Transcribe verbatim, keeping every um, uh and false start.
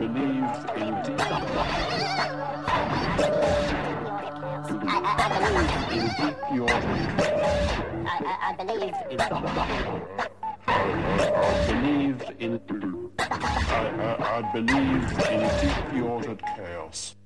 believe in deep... I, I, I believe. In deep your... I, I, I believe. In... I believe in... I, I, I believe in deep ordered chaos.